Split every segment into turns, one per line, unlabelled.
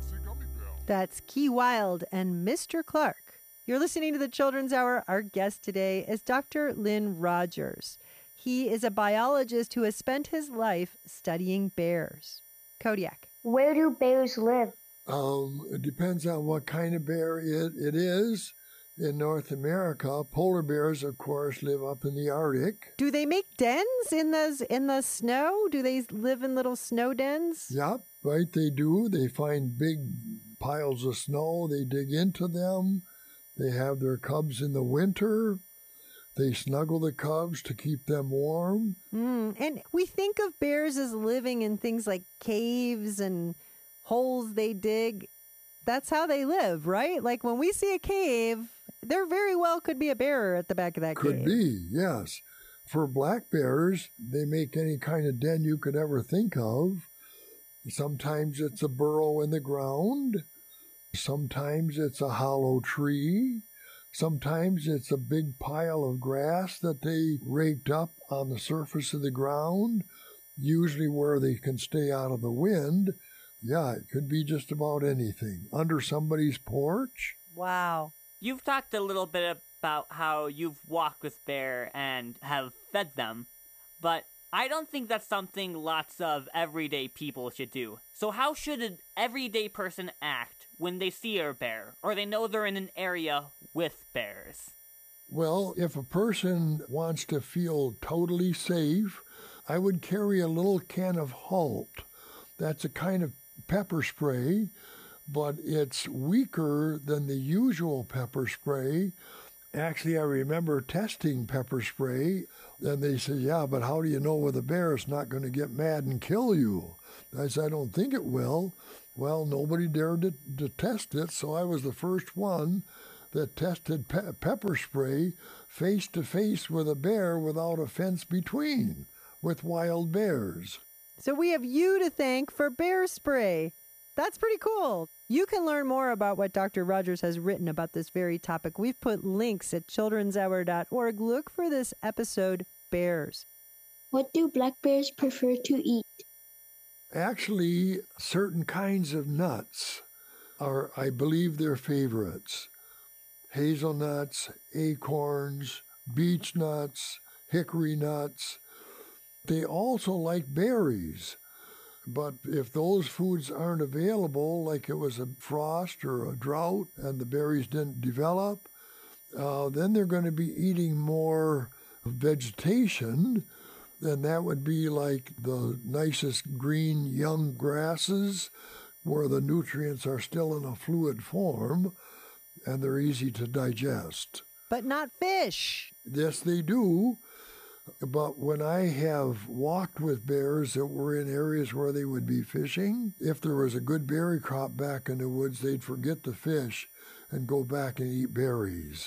That's Key Wilde and Mr. Clark. You're listening to the Children's Hour. Our guest today is Dr. Lynn Rogers. He is a biologist who has spent his life studying bears. Kodiak.
Where do bears live?
It depends on what kind of bear it is. In North America, polar bears, of course, live up in the Arctic.
Do they make dens in the snow? Do they live in little snow dens?
Yep, right, they do. They find big piles of snow. They dig into them. They have their cubs in the winter. They snuggle the cubs to keep them warm.
And we think of bears as living in things like caves and holes they dig. That's how they live, right? Like when we see a cave, there very well could be a bear at the back of that cave.
Could be, yes. For black bears, they make any kind of den you could ever think of. Sometimes it's a burrow in the ground. Sometimes it's a hollow tree. Sometimes it's a big pile of grass that they raked up on the surface of the ground, usually where they can stay out of the wind. Yeah, it could be just about anything. Under somebody's porch.
Wow.
You've talked a little bit about how you've walked with bear and have fed them, but I don't think that's something lots of everyday people should do. So how should an everyday person act when they see a bear, or they know they're in an area with bears?
Well, if a person wants to feel totally safe, I would carry a little can of Halt. That's a kind of pepper spray, but it's weaker than the usual pepper spray. Actually, I remember testing pepper spray, and they said, yeah, but how do you know with a bear it's not going to get mad and kill you? I said, I don't think it will. Well, nobody dared to test it, so I was the first one that tested pepper spray face-to-face with a bear without a fence between, with wild bears.
So we have you to thank for bear spray. That's pretty cool. You can learn more about what Dr. Rogers has written about this very topic. We've put links at childrenshour.org. Look for this episode, Bears.
What do black bears prefer to eat?
Actually, certain kinds of nuts are, I believe, their favorites. Hazelnuts, acorns, beech nuts, hickory nuts. They also like berries, but if those foods aren't available, like it was a frost or a drought and the berries didn't develop, then they're going to be eating more vegetation, and that would be like the nicest green young grasses where the nutrients are still in a fluid form and they're easy to digest.
But not fish.
Yes, they do. But when I have walked with bears that were in areas where they would be fishing, if there was a good berry crop back in the woods, they'd forget the fish and go back and eat berries.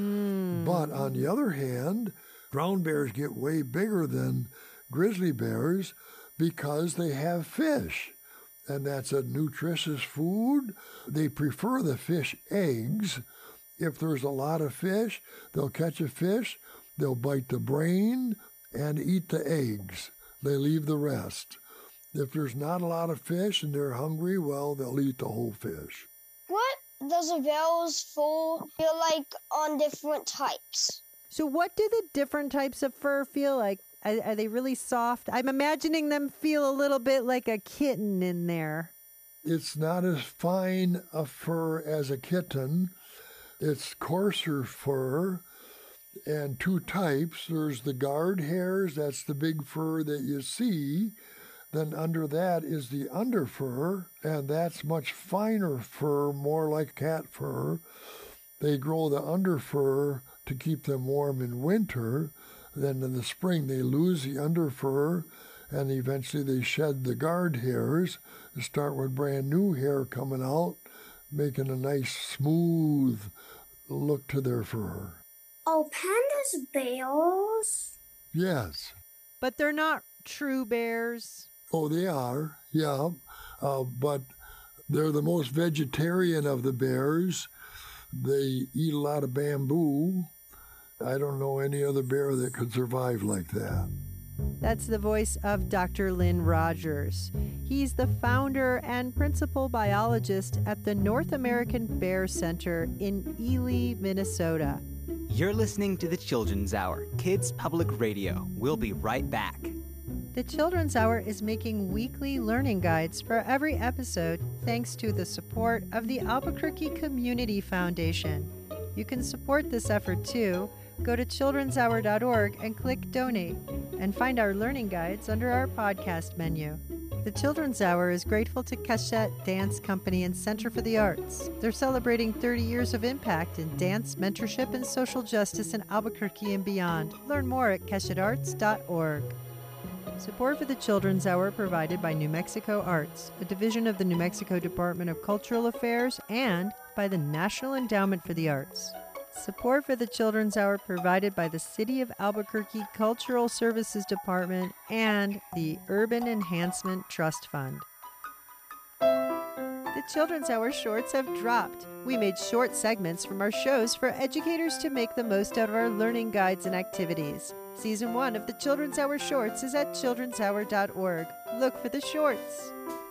But on the other hand, brown bears get way bigger than grizzly bears because they have fish. And that's a nutritious food. They prefer the fish eggs. If there's a lot of fish, they'll catch a fish, they'll bite the brain and eat the eggs. They leave the rest. If there's not a lot of fish and they're hungry, well, they'll eat the whole fish.
What does a bear's fur feel like on different types?
So what do the different types of fur feel like? Are they really soft? I'm imagining them feel a little bit like a kitten in there.
It's not as fine a fur as a kitten. It's coarser fur, and two types. There's the guard hairs, that's the big fur that you see. Then under that is the underfur, and that's much finer fur, more like cat fur. They grow the underfur to keep them warm in winter. Then in the spring they lose the underfur, and eventually they shed the guard hairs and start with brand new hair coming out, making a nice smooth look to their fur.
Are pandas bears?
Yes.
But they're not true bears.
Oh, they are, yeah. But they're the most vegetarian of the bears. They eat a lot of bamboo. I don't know any other bear that could survive like that.
That's the voice of Dr. Lynn Rogers. He's the founder and principal biologist at the North American Bear Center in Ely, Minnesota.
You're listening to the Children's Hour, Kids Public Radio. We'll be right back.
The Children's Hour is making weekly learning guides for every episode thanks to the support of the Albuquerque Community Foundation. You can support this effort too. Go to childrenshour.org and click Donate, and find our learning guides under our podcast menu. The Children's Hour is grateful to Cachette Dance Company and Center for the Arts. They're celebrating 30 years of impact in dance, mentorship, and social justice in Albuquerque and beyond. Learn more at cachettearts.org. Support for the Children's Hour provided by New Mexico Arts, a division of the New Mexico Department of Cultural Affairs, and by the National Endowment for the Arts. Support for the Children's Hour provided by the City of Albuquerque Cultural Services Department and the Urban Enhancement Trust Fund. The Children's Hour shorts have dropped. We made short segments from our shows for educators to make the most out of our learning guides and activities. Season 1 of the Children's Hour shorts is at childrenshour.org. Look for the shorts.